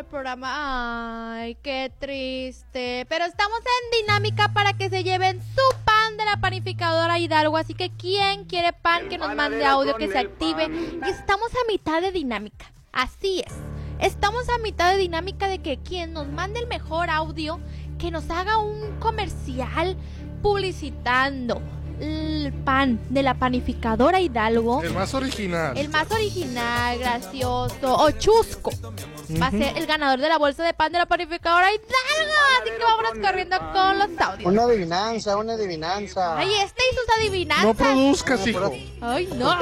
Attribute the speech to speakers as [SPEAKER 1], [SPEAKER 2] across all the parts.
[SPEAKER 1] el programa. Ay, qué triste. Pero estamos en dinámica para que se lleven su pan de la panificadora Hidalgo. Así que quien quiere pan, que nos mande audio, que se active. Y estamos a mitad de dinámica. Así es. Estamos a mitad de dinámica de que quien nos mande el mejor audio, que nos haga un comercial publicitando el pan de la panificadora Hidalgo.
[SPEAKER 2] El más original.
[SPEAKER 1] El más original, gracioso o chusco. Va a ser el ganador de la bolsa de pan de la panificadora Hidalgo. Así que vámonos corriendo con los audios.
[SPEAKER 3] Una adivinanza, una adivinanza.
[SPEAKER 1] Ay, y sus adivinanzas.
[SPEAKER 2] No produzcas, hijo.
[SPEAKER 1] Ay, no.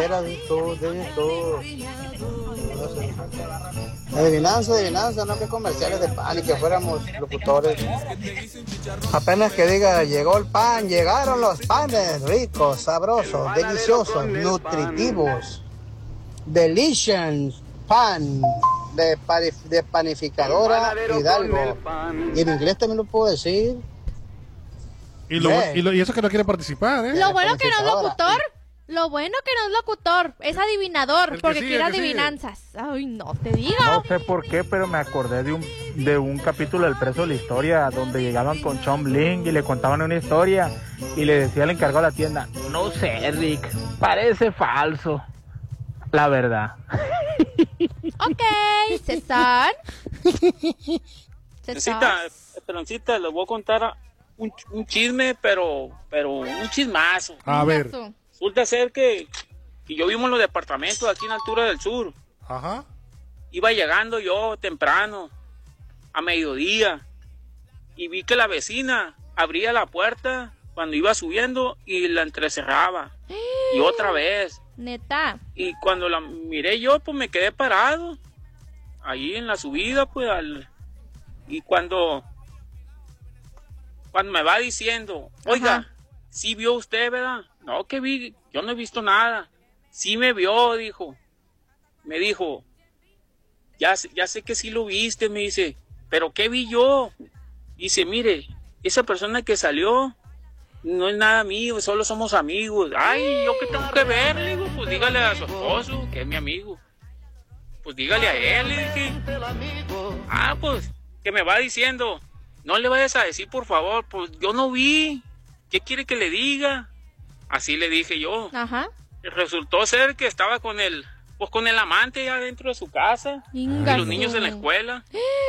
[SPEAKER 3] Adivinanza, no que comerciales de pan y que fuéramos locutores. Apenas que diga, llegó el pan, llegaron los panes ricos, sabrosos, deliciosos, nutritivos. Delicious pan de panificadora Hidalgo. Y en inglés también lo puedo decir.
[SPEAKER 2] Y eso que no quiere participar, ¿eh?
[SPEAKER 1] Lo bueno que no es locutor. Lo bueno que no es locutor, es adivinador, porque quiere adivinanzas. Ay, no te digo.
[SPEAKER 4] No sé por qué, pero me acordé de un capítulo del Preso de la Historia, donde llegaban con Chomblin y le contaban una historia, y le decía al encargado de la tienda, no sé, Rick, parece falso. La verdad.
[SPEAKER 1] Ok, César.
[SPEAKER 5] Esperancita, les voy a contar un chisme, pero un chismazo.
[SPEAKER 2] A ver.
[SPEAKER 5] Resulta ser que yo vivo en los departamentos aquí en la altura del sur.
[SPEAKER 2] Ajá.
[SPEAKER 5] Iba llegando yo temprano, a mediodía, y vi que la vecina abría la puerta cuando iba subiendo y la entrecerraba. Y otra vez.
[SPEAKER 1] Neta.
[SPEAKER 5] Y cuando la miré yo, pues me quedé parado, ahí en la subida, pues, y cuando me va diciendo, oiga,
[SPEAKER 1] ajá,
[SPEAKER 5] ¿sí vio usted, verdad? No, que vi, yo no he visto nada. Sí me vio, dijo. Me dijo, ya sé que sí lo viste, me dice, pero ¿qué vi yo? Dice, mire, esa persona que salió no es nada mío, solo somos amigos. Ay, ¿yo qué tengo que ver? Le digo, pues dígale a su esposo, que es mi amigo. Pues dígale a él, le dije. Ah, pues, que me va diciendo, no le vayas a decir, por favor, pues yo no vi. ¿Qué quiere que le diga? Así le dije yo.
[SPEAKER 1] Ajá.
[SPEAKER 5] Resultó ser que estaba con el amante ya dentro de su casa.
[SPEAKER 1] Ingazo.
[SPEAKER 5] Y los niños en la escuela.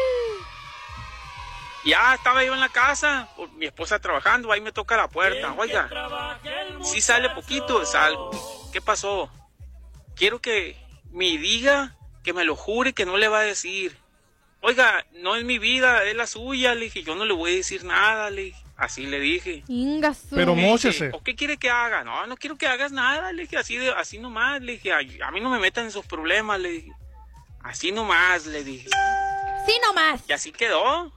[SPEAKER 5] Ya estaba yo en la casa, mi esposa trabajando, ahí me toca la puerta. Oiga, si sale poquito, salgo. ¿Qué pasó? Quiero que me diga, que me lo jure, que no le va a decir. Oiga, no es mi vida, es la suya. Le dije, yo no le voy a decir nada, le dije. Así le dije.
[SPEAKER 1] Ingazo.
[SPEAKER 2] Pero móchese.
[SPEAKER 5] ¿O qué quiere que haga? No quiero que hagas nada, le dije, así nomás. Le dije, a mí no me metan en esos problemas, le dije. Así nomás, le dije.
[SPEAKER 1] Sí nomás.
[SPEAKER 5] Y así quedó.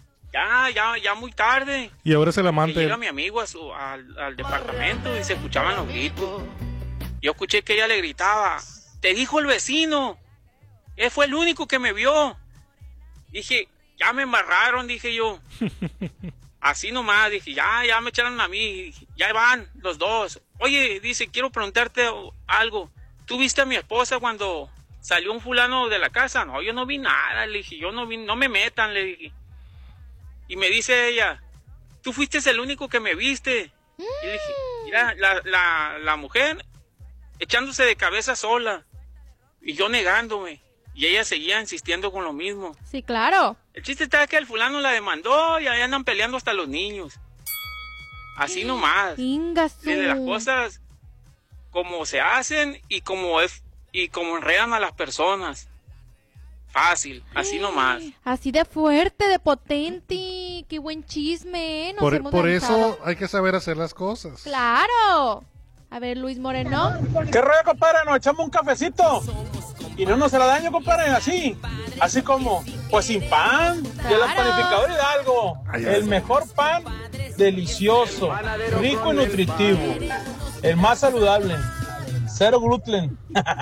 [SPEAKER 5] Ya muy tarde.
[SPEAKER 2] Y ahora es el amante.
[SPEAKER 5] Que llega mi amigo al departamento y se escuchaban los gritos. Yo escuché que ella le gritaba, te dijo el vecino. Él fue el único que me vio. Dije, ya me embarraron, dije yo. Así nomás, dije, ya me echaron a mí, ya van los dos. Oye, dice, quiero preguntarte algo. ¿Tú viste a mi esposa cuando salió un fulano de la casa? No, yo no vi nada, le dije, yo no vi, no me metan, le dije. Y me dice ella, tú fuiste el único que me viste. Y le dije, mira, la mujer echándose de cabeza sola, y yo negándome. Y ella seguía insistiendo con lo mismo.
[SPEAKER 1] Sí, claro.
[SPEAKER 5] El chiste está que el fulano la demandó y ahí andan peleando hasta los niños. Así nomás.
[SPEAKER 1] Ingazo.
[SPEAKER 5] De las cosas como se hacen y como enredan a las personas. Fácil, así nomás.
[SPEAKER 1] Así de fuerte, de potente. Qué buen chisme, ¿eh?
[SPEAKER 2] Por eso hay que saber hacer las cosas.
[SPEAKER 1] Claro. A ver, Luis Moreno.
[SPEAKER 6] ¿Qué rollo, compadre? Nos echamos un cafecito. Y no nos hará daño, compadre, así como, pues sin pan, de la panificadora Hidalgo, el mejor pan, delicioso, rico y nutritivo, el más saludable, cero gluten.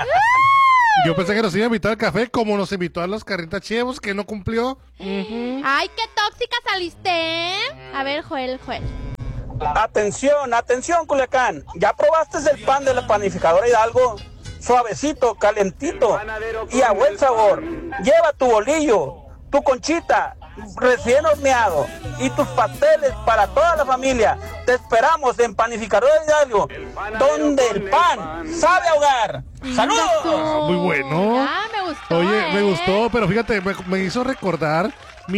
[SPEAKER 2] Yo pensé que nos iba a invitar al café, como nos invitó a los carritas chevos, que no cumplió.
[SPEAKER 1] Ay, qué tóxica saliste. A ver, Joel.
[SPEAKER 7] Atención, Culiacán, ¿ya probaste el pan de la panificadora Hidalgo? Suavecito, calentito y a buen sabor. Lleva tu bolillo, tu conchita recién horneado y tus pasteles para toda la familia. Te esperamos en Panificadora Hidalgo, donde el pan sabe ahogar. ¡Saludos!
[SPEAKER 2] Muy bueno.
[SPEAKER 1] Ah, me gustó.
[SPEAKER 2] Oye, me gustó, pero fíjate, me hizo recordar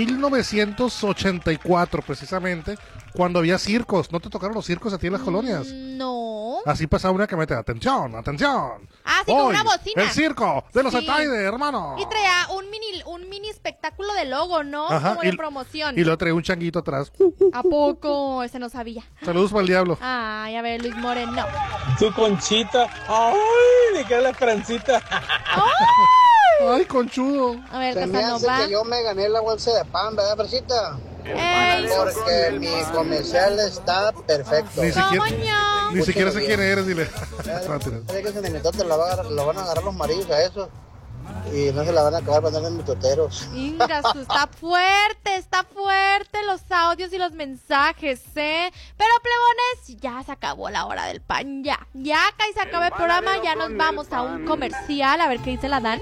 [SPEAKER 2] 1984, precisamente, cuando había circos. ¿No te tocaron los circos a ti en las colonias?
[SPEAKER 1] No.
[SPEAKER 2] Así pasaba una camioneta. ¡Atención, atención!
[SPEAKER 1] Ah, sí, con
[SPEAKER 2] Hoy,
[SPEAKER 1] una bocina.
[SPEAKER 2] El circo de los
[SPEAKER 1] Sí.
[SPEAKER 2] Ataide, hermano.
[SPEAKER 1] Y traía un mini espectáculo de logo, ¿no?
[SPEAKER 2] Ajá,
[SPEAKER 1] Como de promoción.
[SPEAKER 2] Y luego traía un changuito atrás.
[SPEAKER 1] ¿A poco? Ese no sabía.
[SPEAKER 2] Saludos para el diablo.
[SPEAKER 1] Ay, a ver, Luis Moreno.
[SPEAKER 6] Tu conchita. ¡Ay! Me queda la francita.
[SPEAKER 2] Ay, conchudo.
[SPEAKER 1] A ver,
[SPEAKER 3] Se me hace
[SPEAKER 1] Casanova.
[SPEAKER 3] que yo me gané la bolsa de pan, ¿verdad, Fresita?
[SPEAKER 1] Ey,
[SPEAKER 3] Porque mi comercial está perfecto.
[SPEAKER 2] Ni
[SPEAKER 1] ¿cómo
[SPEAKER 2] siquiera,
[SPEAKER 1] no?
[SPEAKER 2] ni siquiera sé quién eres, dile.
[SPEAKER 3] Sé que en el mitote lo van a agarrar los maridos a eso. Y no se la van a acabar mandando en mitoteros.
[SPEAKER 1] Ingasu, está fuerte los audios y los mensajes, ¿eh? Pero, plebones, ya se acabó la hora del pan, ya casi se acaba el programa, ya nos vamos a un comercial, a ver qué dice la Dan.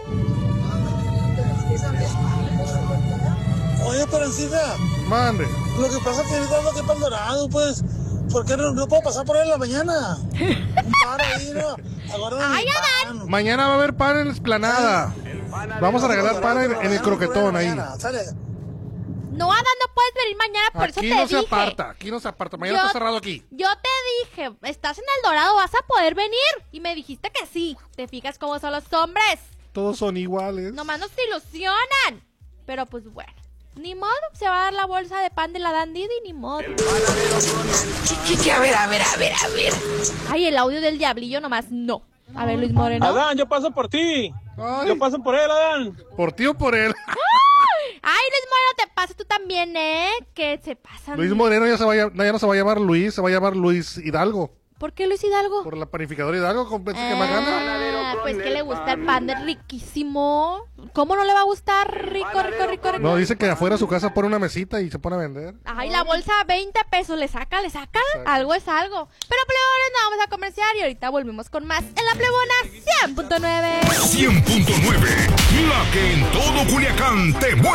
[SPEAKER 8] Oye, Esperancita,
[SPEAKER 2] Mande.
[SPEAKER 8] lo que pasa es que ahorita ando aquí para el Dorado, pues, ¿por qué no puedo pasar por ahí en la mañana? Un par ahí, ¿no? Ahora
[SPEAKER 1] ¡Ay, Adán!
[SPEAKER 2] Mañana va a haber pan en la Esplanada. Vamos a regalar pan en el croquetón ahí.
[SPEAKER 8] Sale.
[SPEAKER 1] No, Adán, no puedes venir mañana, por eso
[SPEAKER 2] Aquí
[SPEAKER 1] te
[SPEAKER 2] no se
[SPEAKER 1] dije.
[SPEAKER 2] aquí no se aparta. Mañana
[SPEAKER 1] Yo-
[SPEAKER 2] está cerrado aquí.
[SPEAKER 1] Yo te dije, estás en El Dorado, vas a poder venir. Y me dijiste que sí. ¿Te fijas cómo son los hombres?
[SPEAKER 2] Todos son iguales.
[SPEAKER 1] Nomás nos ilusionan. Pero pues bueno, ni modo, se va a dar la bolsa de pan de la Dan Didi, ni modo.
[SPEAKER 9] A ver.
[SPEAKER 1] Ay, el audio del diablillo nomás no. A ver, Luis Moreno.
[SPEAKER 6] Adán, yo paso por ti.
[SPEAKER 2] Ay.
[SPEAKER 6] Yo paso por él, Adán.
[SPEAKER 2] ¿Por ti o por él?
[SPEAKER 1] Ay, Luis Moreno, te pasa tú también, ¿eh? Que se pasan.
[SPEAKER 2] Luis Moreno ya no se va a llamar Luis, se va a llamar Luis Hidalgo.
[SPEAKER 1] ¿Por qué Luis Hidalgo?
[SPEAKER 2] Por la panificadora Hidalgo, que más gana.
[SPEAKER 1] Pues que le gusta el pan de riquísimo. ¿Cómo no le va a gustar? Rico.
[SPEAKER 2] No, dice que afuera de su casa pone una mesita y se pone a vender.
[SPEAKER 1] Ay, la bolsa 20 pesos, ¿le saca? Algo es algo. Pero, plebones, no vamos a comerciar y ahorita volvemos con más en la Plebona 100.9.
[SPEAKER 10] 100.9, la que en todo Culiacán te mueve.